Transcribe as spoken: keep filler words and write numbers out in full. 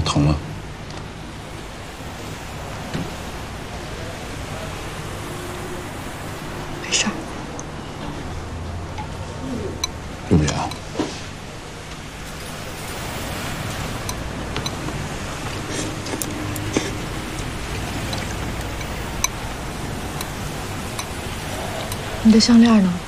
疼了。 没事儿。 对不起啊。 你的项链呢？